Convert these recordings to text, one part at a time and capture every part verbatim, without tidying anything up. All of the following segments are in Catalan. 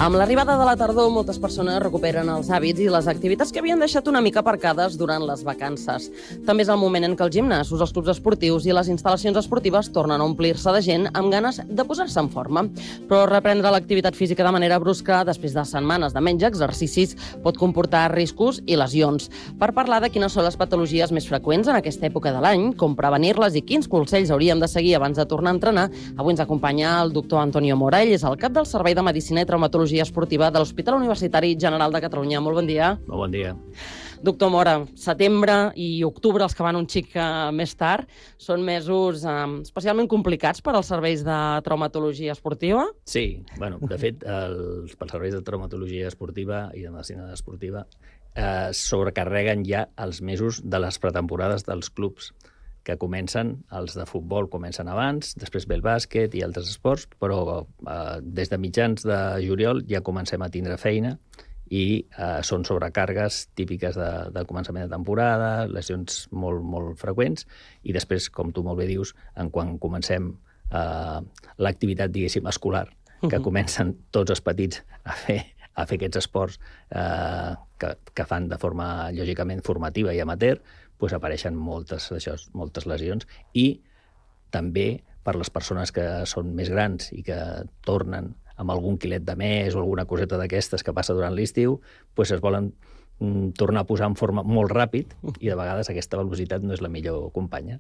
Amb l'arribada de la tardor, moltes persones recuperen els hàbits i les activitats que havien deixat una mica aparcades durant les vacances. També és el moment en què els gimnasos, els clubs esportius i les instal·lacions esportives tornen a omplir-se de gent amb ganes de posar-se en forma. Però reprendre l'activitat física de manera brusca, després de setmanes de menys exercicis, pot comportar riscos i lesions. Per parlar de quines són les patologies més freqüents en aquesta època de l'any, com prevenir-les i quins consells hauríem de seguir abans de tornar a entrenar, avui ens acompanya el doctor Antonio Mora. Ell és el cap del Servei de Medicina i Traumatologia Esportiva de l'Hospital Universitari General de Catalunya. Molt bon dia. Molt bon dia. Doctor Mora, setembre i octubre, els que van un xic uh, més tard, són mesos um, especialment complicats per als serveis de traumatologia esportiva? Sí, bueno, de fet, els, pels serveis de traumatologia esportiva i de medicina esportiva eh, sobrecarreguen ja els mesos de les pretemporades dels clubs, que comencen, els de futbol comencen abans, després ve el bàsquet i altres esports, però eh, des de mitjans de juliol ja comencem a tindre feina i eh, són sobrecàrregues típiques de, del començament de temporada, lesions molt, molt freqüents, i després, com tu molt bé dius, en quan comencem eh, l'activitat, diguéssim, escolar, que uh-huh. comencen tots els petits a fer, a fer aquests esports eh, que, que fan de forma, lògicament, formativa i amateur, doncs apareixen moltes, això, moltes lesions, i també per les persones que són més grans i que tornen amb algun quilet de més o alguna coseta d'aquestes que passa durant l'estiu, doncs es volen mm, tornar a posar en forma molt ràpid i de vegades aquesta velocitat no és la millor companya.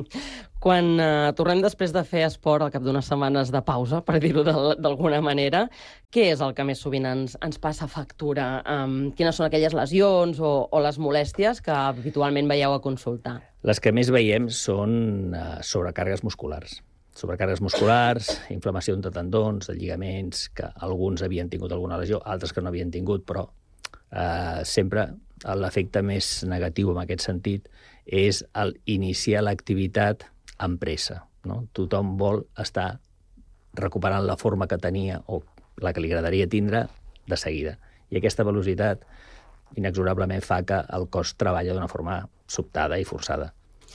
Quan uh, tornem després de fer esport al cap d'unes setmanes de pausa, per dir-ho d'alguna manera, què és el que més sovint ens, ens passa factura? Um, quines són aquelles lesions o, o les molèsties que habitualment veieu a consultar? Les que més veiem són uh, sobrecàrregues musculars. Sobrecàrregues musculars, inflamació de tendons, de lligaments, que alguns havien tingut alguna lesió, altres que no havien tingut, però eh, sempre l'efecte més negatiu en aquest sentit és el iniciar l'activitat amb pressa, no? Tothom vol estar recuperant la forma que tenia o la que li agradaria tindre de seguida. I aquesta velocitat inexorablement fa que el cos treballa d'una forma sobtada i forçada.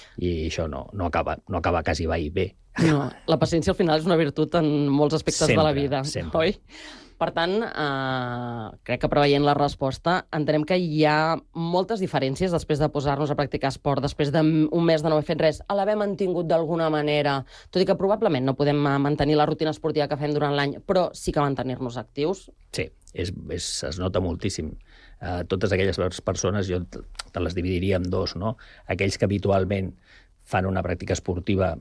I això no, no, acaba, no acaba quasi mai bé. No, la paciència al final és una virtut en molts aspectes sempre, de la vida, sempre. Oi? Per tant, eh, crec que preveient la resposta, entenem que hi ha moltes diferències després de posar-nos a practicar esport, després d'un mes de no haver fet res, a l'haver mantingut d'alguna manera, tot i que probablement no podem mantenir la rutina esportiva que fem durant l'any, però sí que mantenir-nos actius. Sí, és, és, es nota moltíssim. Uh, totes aquelles persones, jo te les dividiria en dos, no? Aquells que habitualment fan una pràctica esportiva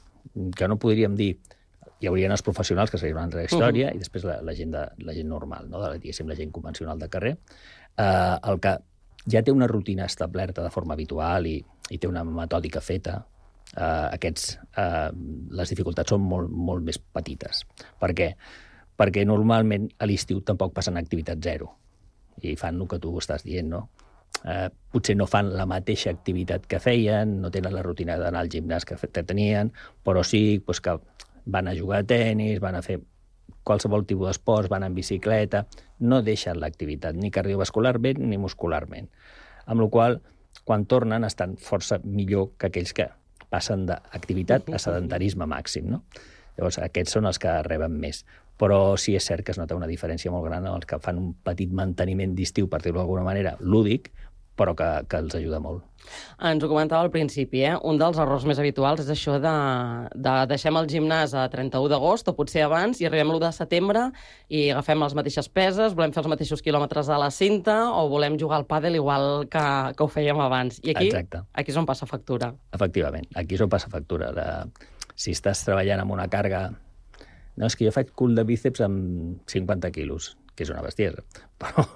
que no podríem dir, hi haurien els professionals, que seria una altra història, uh-huh. i després la, la, gent de, la gent normal, no? de, diguéssim, la gent convencional de carrer, eh, el que ja té una rutina establerta de forma habitual i, i té una metòdica feta, eh, aquests, eh, les dificultats són molt, molt més petites. Per què? Perquè normalment a l'estiu tampoc passen activitat zero, i fan el que tu estàs dient, no? Eh, potser no fan la mateixa activitat que feien, no tenen la rutina d'anar al gimnàs que tenien, però sí doncs, que van a jugar a tenis, van a fer qualsevol tipus d'esports, van en bicicleta, no deixen l'activitat ni cardiovascularment ni muscularment. Amb la qual cosa, quan tornen, estan força millor que aquells que passen d'activitat a sedentarisme màxim, no? Llavors, aquests són els que reben més. Però sí és cert que es nota una diferència molt gran en els que fan un petit manteniment d'estiu, per dir-ho d'alguna manera, lúdic, però que, que els ajuda molt. Ens ho comentava al principi, eh? Un dels errors més habituals és això de, de deixem el gimnàs a trenta-u d'agost o potser abans i arribem l'u de setembre i agafem les mateixes peses, volem fer els mateixos quilòmetres a la cinta o volem jugar al pàdel igual que, que ho fèiem abans. I aquí, Exacte. Aquí és on passa factura. Efectivament, aquí és on passa factura. De, si estàs treballant amb una càrrega... No, és que jo faig cul de bíceps amb cinquanta quilos, que és una bestiesa, però,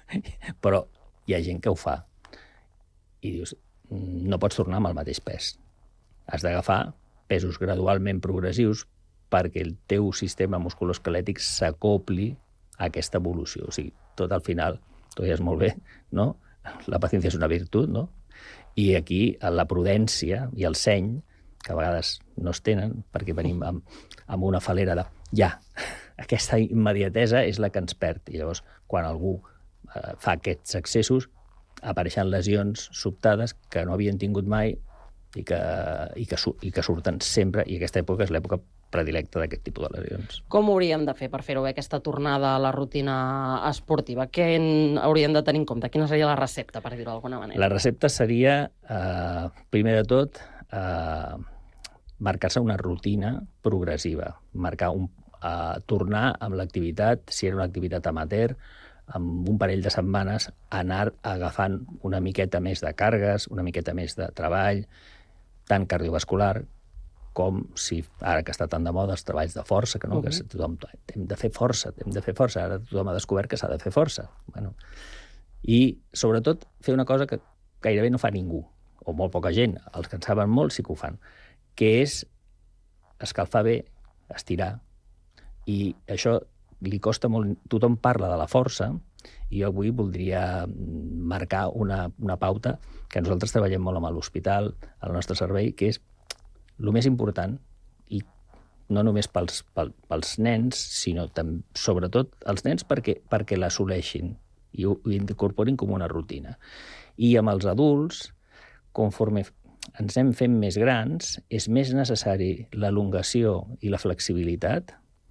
però hi ha gent que ho fa. I dius, no pots tornar amb el mateix pes. Has d'agafar pesos gradualment progressius perquè el teu sistema musculoesquelètic s'acopli a aquesta evolució. O sigui, tot al final, tu deies molt bé, no? La paciència és una virtut, no? I aquí la prudència i el seny, que a vegades no es tenen, perquè venim amb, amb una falera de ja, aquesta immediatesa és la que ens perd. I llavors, quan algú eh, fa aquests excessos, apareixen lesions sobtades que no havien tingut mai i que, i que, i que surten sempre, i aquesta època és l'època predilecte d'aquest tipus de lesions. Com ho hauríem de fer per fer-ho bé, aquesta tornada a la rutina esportiva? Què en hauríem de tenir en compte? Quina seria la recepta, per dir-ho d'alguna manera? La recepta seria, eh, primer de tot, eh, marcar-se una rutina progressiva, marcar un, eh, tornar amb l'activitat, si era una activitat amateur, amb un parell de setmanes, anar agafant una miqueta més de càrregues, una miqueta més de treball, tant cardiovascular com si, ara que està tan de moda, els treballs de força, que no, uh -huh. que tothom, hem de fer força, hem de fer força, ara tothom ha descobert que s'ha de fer força. Bueno, i, sobretot, fer una cosa que gairebé no fa ningú, o molt poca gent, els que en saben molt sí que ho fan, que és escalfar bé, estirar, i això li costa molt... Tothom parla de la força, i jo avui voldria marcar una, una pauta que nosaltres treballem molt amb l'hospital, al nostre servei, que és el més important, i no només pels, pels, pels nens, sinó també, sobretot els nens perquè, perquè l'assoleixin i ho, ho incorporin com una rutina. I amb els adults, conforme ens anem fent més grans, és més necessari l'elongació i la flexibilitat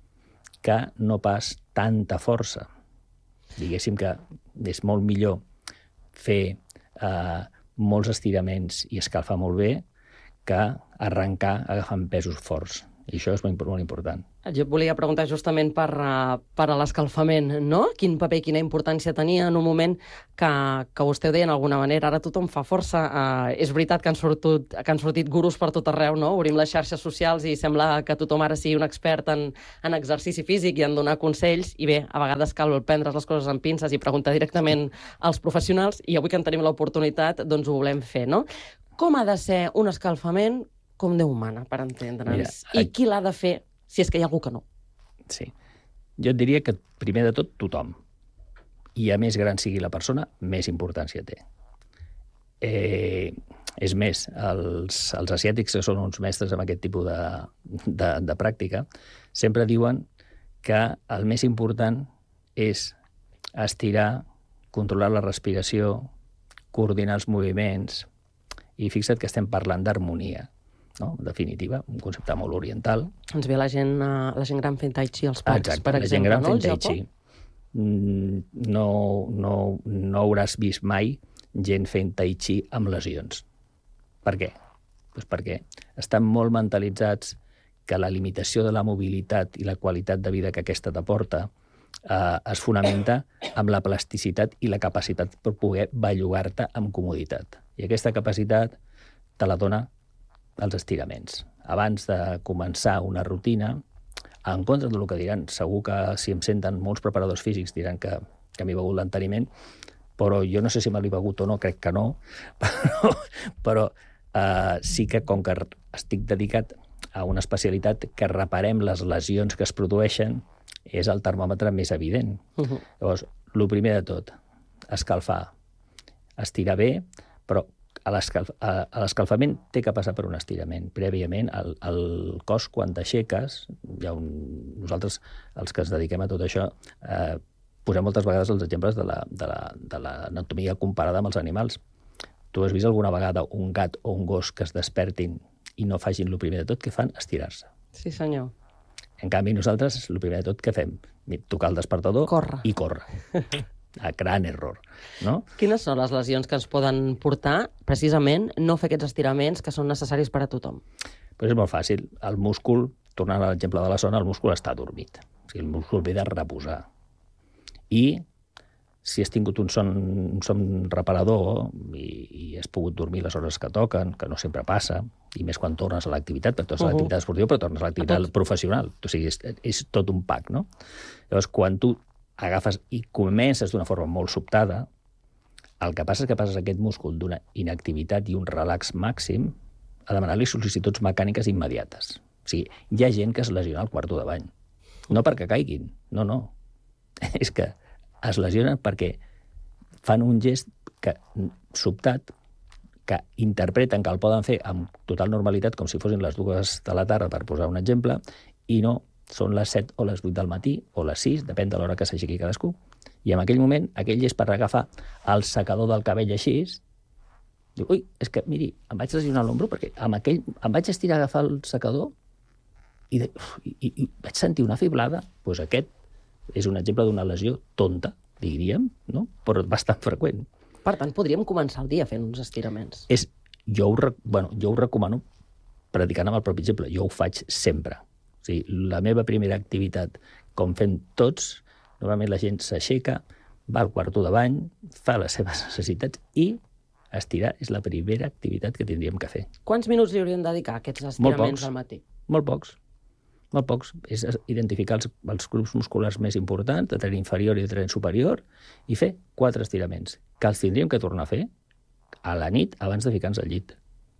que no pas tanta força. Diguéssim que és molt millor fer eh, molts estiraments i escalfar molt bé que arrencar agafant pesos forts. I això és molt, molt important. Jo et volia preguntar justament per, uh, per a l'escalfament, no? Quin paper i quina importància tenia en un moment que, que vostè ho deia d'alguna manera, ara tothom fa força. Uh, és veritat que han, sortit, que han sortit gurus per tot arreu, no? Obrim les xarxes socials i sembla que tothom ara sigui un expert en, en exercici físic i en donar consells, i bé, a vegades cal prendre les coses amb pinces i preguntar directament als professionals, i avui que en tenim l'oportunitat, doncs ho volem fer, no? Com ha de ser un escalfament com Déu mana, per entendre'ns? I qui l'ha de fer, si és que hi ha algú que no? Sí. Jo et diria que, primer de tot, tothom. I a més gran sigui la persona, més importància té. Eh, és més, els, els asiàtics, que són uns mestres amb aquest tipus de, de, de pràctica, sempre diuen que el més important és estirar, controlar la respiració, coordinar els moviments, i fixa't que estem parlant d'harmonia, no? En definitiva, un concepte molt oriental. Ens ve la gent, la gent gran fent tai chi als parcs, Exacte, per exemple, la gent gran no? fent tai chi. No, no, no hauràs vist mai gent fent tai chi amb lesions. Per què? Pues perquè estan molt mentalitzats que la limitació de la mobilitat i la qualitat de vida que aquesta t'aporta eh, es fonamenta amb la plasticitat i la capacitat per poder bellugar-te amb comoditat. I aquesta capacitat te la dona els estiraments. Abans de començar una rutina, en contra del que diran, segur que si em senten molts preparadors físics diran que, que m'he begut l'enteniment, però jo no sé si me l'he begut o no, crec que no, però, però eh, sí que com que estic dedicat a una especialitat que reparem les lesions que es produeixen, és el termòmetre més evident. Uh-huh. Llavors, el primer de tot, escalfar, estirar bé, però a l'escalfament té que passar per un estirament. Prèviament, el, el cos, quan t'aixeques, hi ha un... nosaltres, els que ens dediquem a tot això, eh, posem moltes vegades els exemples de l'anatomia comparada amb els animals. Tu has vist alguna vegada un gat o un gos que es despertin i no facin el primer de tot que fan? Estirar-se. Sí, senyor. En canvi, nosaltres, el primer de tot que fem? Tocar el despertador Corre. I córrer. A gran error, no? Quines són les lesions que ens poden portar, precisament, no fer aquests estiraments que són necessaris per a tothom? Pues és molt fàcil. El múscul, tornant a l'exemple de la zona, el múscul està adormit. O sigui, el múscul ve de reposar. I si has tingut un son, un son reparador i, i has pogut dormir les hores que toquen, que no sempre passa, i més quan tornes a l'activitat, perquè tornes uh -huh. a l'activitat esportiva, però tornes a l'activitat professional. O sigui, és, és tot un pack, no? Llavors, quan tu agafes i comences d'una forma molt sobtada, el que passa és que passes aquest múscul d'una inactivitat i un relax màxim a demanar-li sol·licituds mecàniques immediates. O sigui, hi ha gent que es lesiona al quarto de bany. No perquè caiguin, no, no. És que es lesionen perquè fan un gest que, sobtat, que interpreten que el poden fer amb total normalitat, com si fossin les dues de la tarda, per posar un exemple, i no són les set o les vuit del matí, o les sis, depèn de l'hora que s'aixequi cadascú. I en aquell moment, aquell gest per agafar el secador del cabell així, diu, ui, és que, miri, em vaig lesionar l'ombro perquè amb aquell, em vaig estirar a agafar el secador i, de, i, i vaig sentir una fiblada. Doncs aquest és un exemple d'una lesió tonta, diríem, no? Però bastant freqüent. Per tant, podríem començar el dia fent uns estiraments. És, jo, ho, bueno, jo ho recomano practicant amb el propi exemple. Jo ho faig sempre. O sigui, la meva primera activitat, com fem tots, normalment la gent s'aixeca, va al quarto de bany, fa les seves necessitats i estirar és la primera activitat que tindríem que fer. Quants minuts li hauríem de dedicar a aquests estiraments al matí? Molt pocs. Molt pocs. És identificar els, els grups musculars més importants, de tren inferior i de tren superior, i fer quatre estiraments, que els tindríem que tornar a fer a la nit abans de ficar-nos al llit.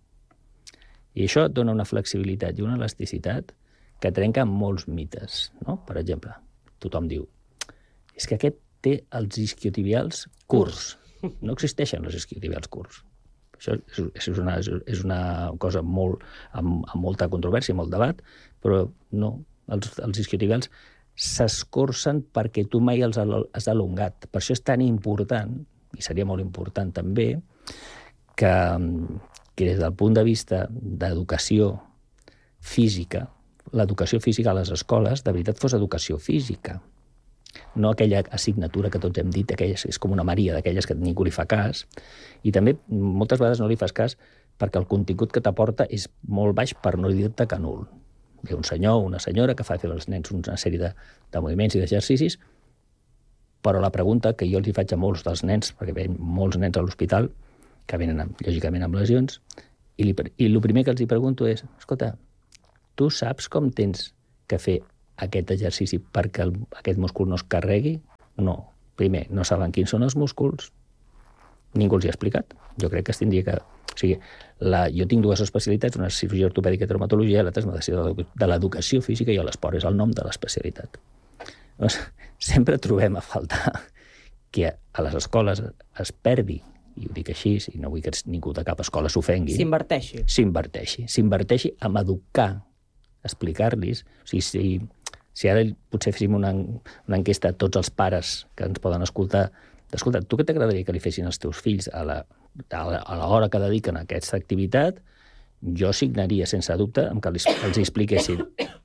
I això et dona una flexibilitat i una elasticitat que trenca molts mites, no? Per exemple, tothom diu, és que aquest té els isquiotibials curts. No existeixen els isquiotibials curts. Això és una, és una cosa molt, amb, amb molta controvèrsia, molt debat, però no, els, els isquiotibials s'escorcen perquè tu mai els has alongat. Per això és tan important, i seria molt important també, que, que des del punt de vista d'educació física, l'educació física a les escoles de veritat fos educació física. No aquella assignatura que tots hem dit, aquella és com una Maria, d'aquelles que ningú li fa cas, i també moltes vegades no li fas cas perquè el contingut que t'aporta és molt baix, per no dir-te que nul. Ve un senyor o una senyora que fa fer als nens una sèrie de, de moviments i d'exercicis, però la pregunta que jo els hi faig a molts dels nens, perquè ven molts nens a l'hospital, que venen, amb, lògicament, amb lesions, i, li, i el primer que els hi pregunto és, escolta, tu saps com tens que fer aquest exercici perquè el, aquest múscul no es carregui? No. Primer, no saben quins són els músculs. Ningú els hi ha explicat. Jo crec que es tindria que... O sigui, la, jo tinc dues especialitats, una és cirurgia ortopèdica i traumatologia, l'altra és medicina de l'educació física i l'esport, és el nom de l'especialitat. Doncs, sempre trobem a faltar que a les escoles es perdi, i ho dic així, i no vull que ningú de cap escola s'ofengui. S'inverteixi. S'inverteixi. S'inverteixi en educar, explicar-los. O sigui, si, si ara potser féssim una, una enquesta a tots els pares que ens poden escoltar, escolta, tu què t'agradaria que li fessin els teus fills a la, a l'hora que dediquen a aquesta activitat? Jo signaria, sense dubte, amb que els, els expliquessin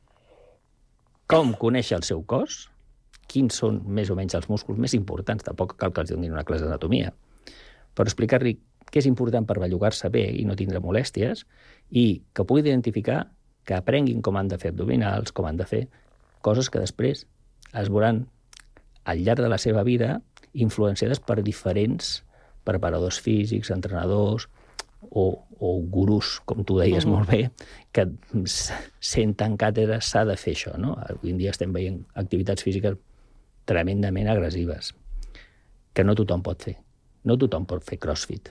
com conèixer el seu cos, quins són més o menys els músculs més importants, tampoc cal que els donin una classe d'anatomia, però explicar-li què és important per bellugar-se bé i no tindre molèsties, i que pugui identificar, que aprenguin com han de fer abdominals, com han de fer coses que després es veuran al llarg de la seva vida influenciades per diferents preparadors físics, entrenadors o, o gurús, com tu deies mm-hmm. molt bé, que senten càtedra, s'ha de fer això, no? Avui en dia estem veient activitats físiques tremendament agressives, que no tothom pot fer. No tothom pot fer crossfit.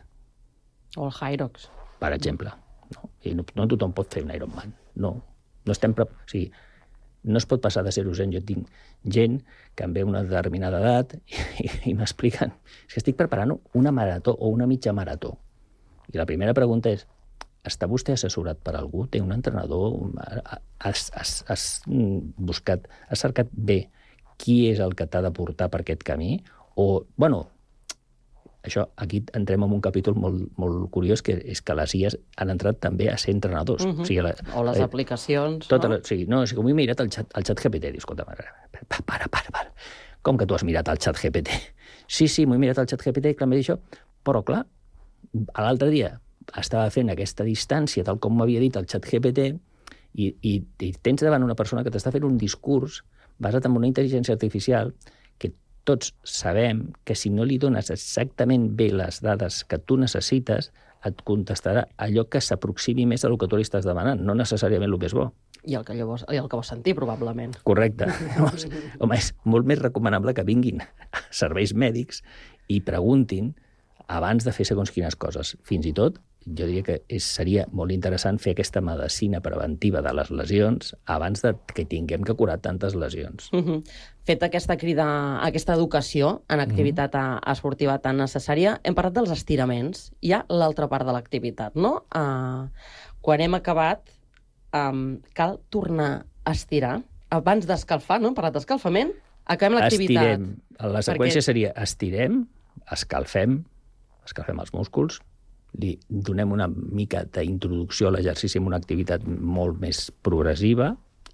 O el Hyrox. Per exemple. No, I no, no tothom pot fer un Ironman. No. No estem... Pre... O sigui, no es pot passar de zero a cent. Jo tinc gent que em ve una determinada edat i, i, i m'expliquen és que estic preparant una marató o una mitja marató. I la primera pregunta és, està vostè assessorat per algú? Té un entrenador? Has, has, has buscat, has cercat bé qui és el que t'ha de portar per aquest camí? O, bueno, això, aquí entrem en un capítol molt, molt curiós, que és que les I As han entrat també a ser entrenadors. Uh-huh. O, sigui, la, o les eh, aplicacions, tota no? La, o sigui, no, o sigui, com he mirat el xat, el xat G P T, dius, escolta, para, para, para, para. Com que tu has mirat el xat G P T? Sí, sí, m'ho he mirat el xat G P T, clar, m'he dit això, però clar, l'altre dia estava fent aquesta distància, tal com m'havia dit el xat G P T, i, i, i tens davant una persona que t'està fent un discurs basat en una intel·ligència artificial que tots sabem que si no li dones exactament bé les dades que tu necessites, et contestarà allò que s'aproximi més a el que tu li estàs demanant, no necessàriament el més bo. I el que, llavors, i el que vols sentir, probablement. Correcte. Home, és molt més recomanable que vinguin serveis mèdics i preguntin abans de fer segons quines coses. Fins i tot, jo diria que és, seria molt interessant fer aquesta medicina preventiva de les lesions abans de que tinguem que curar tantes lesions. Uh-huh. Fet aquesta crida, aquesta educació en activitat uh-huh. esportiva tan necessària, hem parlat dels estiraments. Hi ha l'altra part de l'activitat, no? Uh, quan hem acabat, um, cal tornar a estirar. Abans d'escalfar, no? Hem parlat d'escalfament, acabem l'activitat. Estirem. La seqüència perquè... seria estirem, escalfem, escalfem els músculs, li donem una mica d'introducció a l'exercici amb una activitat molt més progressiva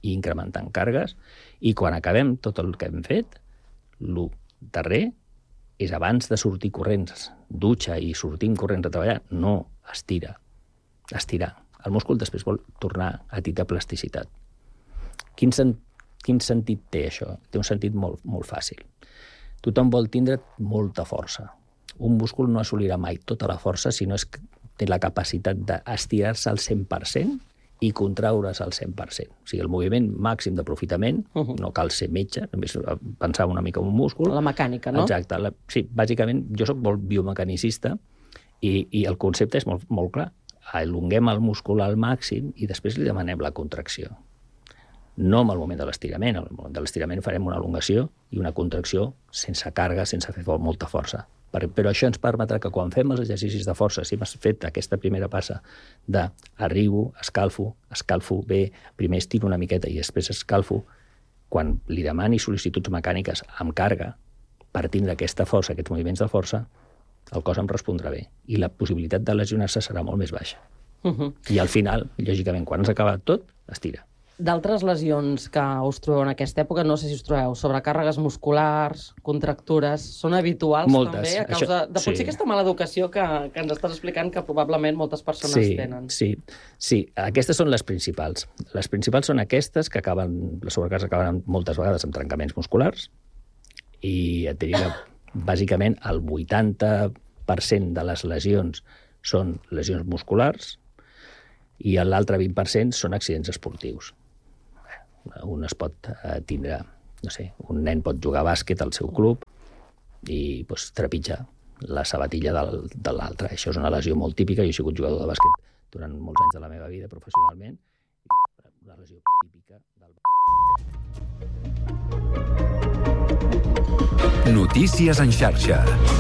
i incrementant càrregues, i quan acabem tot el que hem fet, el darrer és abans de sortir corrents, dutxa i sortim corrents a treballar, no, estira, estirar. El múscul després vol tornar a tindre plasticitat. Quin, sen quin sentit té això? Té un sentit molt, molt fàcil. Tothom vol tindre molta força. Un múscul no assolirà mai tota la força si no és que té la capacitat d'estirar-se al cent per cent i contraure's al cent per cent. O sigui, el moviment màxim d'aprofitament, uh -huh. no cal ser metge, només pensar una mica en un múscul. La mecànica, no? Exacte. La, sí, bàsicament, jo soc molt biomecanicista i, i el concepte és molt, molt clar. Elonguem el múscul al màxim i després li demanem la contracció. No en el moment de l'estirament. En el moment de l'estirament farem una elongació i una contracció sense càrrega, sense fer molta força. Però això ens permetrà que quan fem els exercicis de força, si hem fet aquesta primera passa de arribo, escalfo, escalfo bé, primer estiro una miqueta i després escalfo, quan li demani sol·licituds mecàniques amb càrrega, partint d'aquesta força, aquests moviments de força, el cos em respondrà bé i la possibilitat de lesionar-se serà molt més baixa. Uh -huh. I al final, lògicament, quan s'ha acabat tot, estira. D'altres lesions que us trobeu en aquesta època, no sé si us trobeu sobrecàrregues musculars, contractures, són habituals moltes, també a causa això, de potser sí. aquesta mala educació que, que ens estàs explicant que probablement moltes persones sí, tenen. Sí, sí, aquestes són les principals. Les principals són aquestes que acaben, les sobrecàrregues acaben moltes vegades amb trencaments musculars i et diria que bàsicament el vuitanta per cent de les lesions són lesions musculars i l'altre vint per cent són accidents esportius. Un es pot eh, tindre, no sé, un nen pot jugar a bàsquet al seu club i pues, trepitjar la sabatilla del, de l'altre. Això és una lesió molt típica. Jo he sigut jugador de bàsquet durant molts anys de la meva vida professionalment. Una lesió típica del... Notícies en xarxa.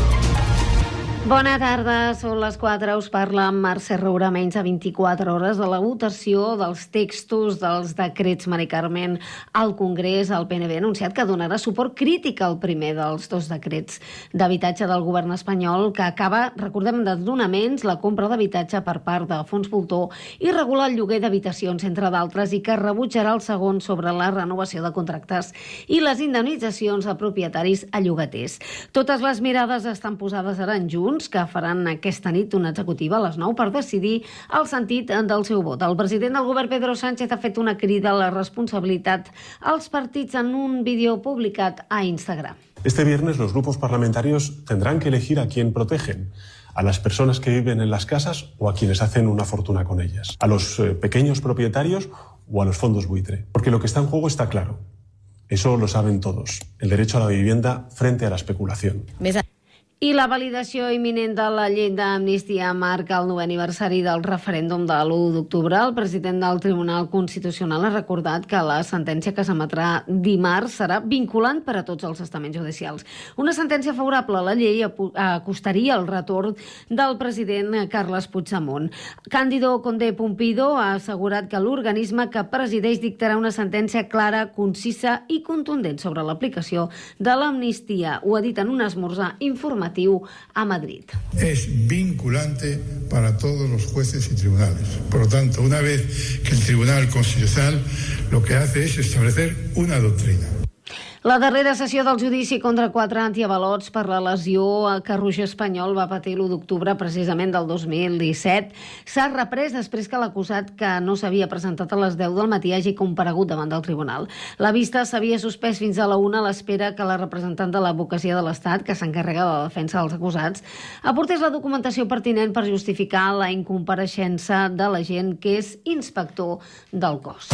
Bona tarda, són les quatre, us parla Mercè Roura, menys de vint-i-quatre hores de la votació dels textos dels decrets Mari Carmen al Congrés. El P N B ha anunciat que donarà suport crític al primer dels dos decrets d'habitatge del govern espanyol que acaba, recordem, de donaments, la compra d'habitatge per part de fons voltor i regular el lloguer d'habitacions, entre d'altres, i que rebutjarà el segon sobre la renovació de contractes i les indemnitzacions a propietaris a llogaters. Totes les mirades estan posades ara en Junts, que faran aquesta nit una executiva a les nou per decidir el sentit del seu vot. El president del govern, Pedro Sánchez, ha fet una crida a la responsabilitat als partits en un vídeo publicat a Instagram. Este viernes los grupos parlamentarios tendrán que elegir a quién protegen, a las personas que viven en las casas o a quienes hacen una fortuna con ellas, a los eh, pequeños propietarios o a los fondos buitre. Porque lo que está en juego está claro. Eso lo saben todos. El derecho a la vivienda frente a la especulación. Més I la validació imminent de la llei d'amnistia marca el novè aniversari del referèndum de l'u d'octubre. El president del Tribunal Constitucional ha recordat que la sentència que s'emetrà dimarts serà vinculant per a tots els estaments judicials. Una sentència favorable a la llei acostaria el retorn del president Carles Puigdemont. Cándido Condé Pumpido ha assegurat que l'organisme que presideix dictarà una sentència clara, concisa i contundent sobre l'aplicació de l'amnistia. Ho ha dit en un esmorzar informatiu a Madrid. Es vinculante para todos los jueces y tribunales. Por lo tanto, una vez que el Tribunal Constitucional lo que hace es establecer una doctrina. La darrera sessió del judici contra quatre antiavalots per la lesió que Roger Espanyol va patir l'u d'octubre precisament del dos mil disset s'ha reprès després que l'acusat, que no s'havia presentat a les deu del matí, hagi comparegut davant del tribunal. La vista s'havia suspès fins a la una a l'espera que la representant de l'advocacia de l'Estat, que s'encarrega de la defensa dels acusats, aportés la documentació pertinent per justificar la incompareixença de l'agent que és inspector del cos.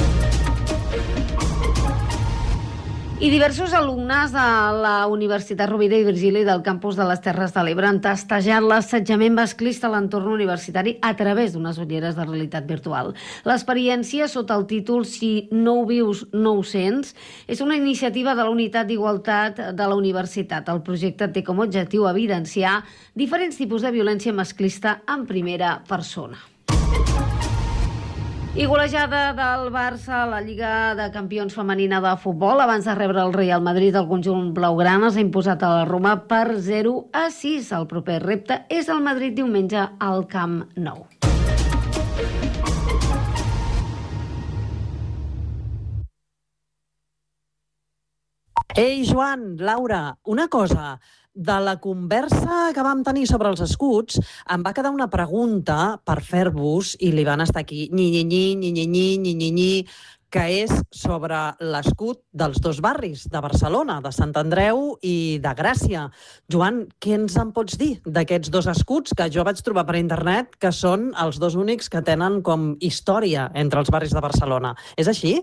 I diversos alumnes de la Universitat Rovira i Virgili del campus de les Terres de l'Ebre han testejat l'assetjament masclista a l'entorn universitari a través d'unes ulleres de realitat virtual. L'experiència, sota el títol Si no ho vius, no ho sents, és una iniciativa de la Unitat d'Igualtat de la Universitat. El projecte té com a objectiu evidenciar diferents tipus de violència masclista en primera persona. I golejada del Barça a la Lliga de Campions femenina de futbol. Abans de rebre el Real Madrid, el conjunt blaugrana s'ha imposat a la Roma per zero a sis. El proper repte és el Madrid diumenge al Camp Nou. Ei, Joan, Laura, una cosa. De la conversa que vam tenir sobre els escuts, em va quedar una pregunta per fer-vos, i li van estar aquí nyi-nyi-nyi, nyi-nyi-nyi, nyi-nyi-nyi, que és sobre l'escut dels dos barris de Barcelona, de Sant Andreu i de Gràcia. Joan, què ens en pots dir d'aquests dos escuts que jo vaig trobar per internet, que són els dos únics que tenen com història entre els barris de Barcelona? És així?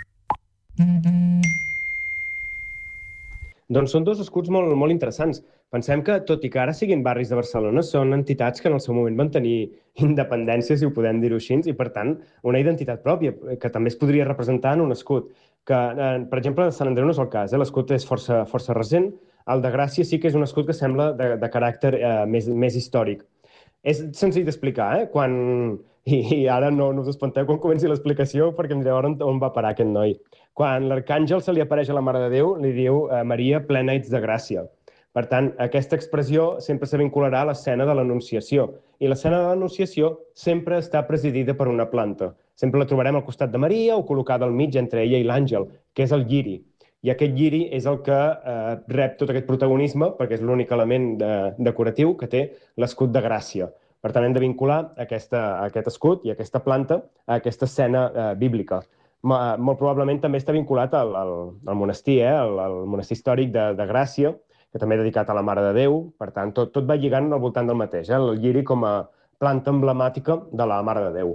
Doncs són dos escuts molt, molt interessants. Pensem que, tot i que ara siguin barris de Barcelona, són entitats que en el seu moment van tenir independència, si ho podem dir-ho així, i, per tant, una identitat pròpia, que també es podria representar en un escut. Que, eh, per exemple, de Sant Andreu no és el cas, eh? L'escut és força, força recent. El de Gràcia sí que és un escut que sembla de, de caràcter eh, més, més històric. És senzill d'explicar, eh? Quan... I, i ara no, no us espanteu quan comenci l'explicació, perquè em direu on, on va parar aquest noi. Quan l'arcàngel se li apareix a la Mare de Déu, li diu eh, Maria, plena ets de gràcia. Per tant, aquesta expressió sempre se vincularà a l'escena de l'Anunciació. I l'escena de l'Anunciació sempre està presidida per una planta. Sempre la trobarem al costat de Maria o col·locada al mig entre ella i l'àngel, que és el lliri. I aquest lliri és el que eh, rep tot aquest protagonisme, perquè és l'únic element de, decoratiu que té l'escut de Gràcia. Per tant, hem de vincular aquesta, aquest escut i aquesta planta a aquesta escena eh, bíblica. Ma, molt probablement també està vinculat al, al, al monestir, eh, al, al monestir històric de, de Gràcia, que també és dedicat a la Mare de Déu. Per tant, tot, tot va lligant al voltant del mateix, eh, el lliri com a planta emblemàtica de la Mare de Déu.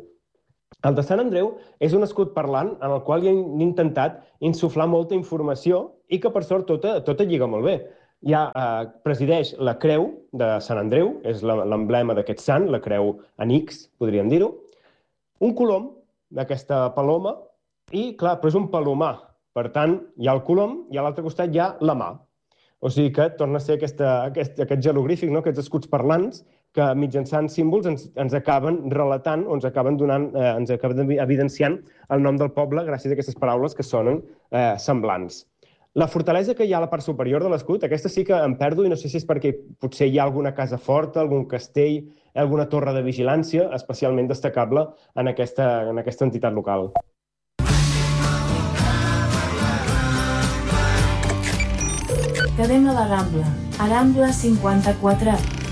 El de Sant Andreu és un escut parlant en el qual hi han intentat insuflar molta informació i que, per sort, tota, tota lliga molt bé. Ja eh, presideix la creu de Sant Andreu, és l'emblema d'aquest sant, la creu en X, podríem dir-ho. Un colom d'aquesta paloma i, clar, però és un palomar. Per tant, hi ha el colom i a l'altre costat hi ha la mà. O sigui que torna a ser aquesta, aquest, aquest jeroglífic, no? Aquests escuts parlants que mitjançant símbols ens, ens acaben relatant o ens acaben donant, eh, ens acaben evidenciant el nom del poble gràcies a aquestes paraules que sonen eh, semblants. La fortalesa que hi ha a la part superior de l'escut, aquesta sí que em perdo i no sé si és perquè potser hi ha alguna casa forta, algun castell, alguna torre de vigilància especialment destacable en aquesta, en aquesta entitat local. Cadena la Rambla, a Rambla cinquanta-quatre.